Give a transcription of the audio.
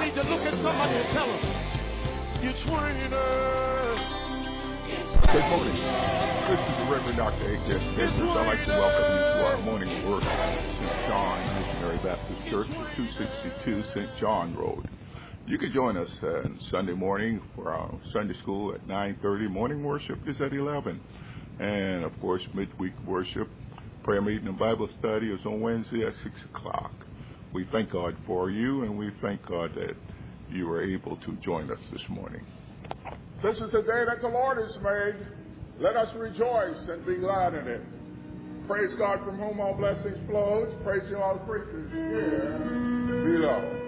need to look at somebody and tell them, it's raining. Good morning. This is the Reverend Dr. A.J. Smith. I'd like to welcome you to our morning worship at St. John Missionary Baptist Church, 262 St. John Road. You can join us on Sunday morning for our Sunday school at 9:30. Morning worship is at 11. And, of course, midweek worship, prayer meeting, and Bible study is on Wednesday at 6 o'clock. We thank God for you, and we thank God that you were able to join us this morning. This is the day that the Lord has made. Let us rejoice and be glad in it. Praise God from whom all blessings flows. Praise all creatures here below.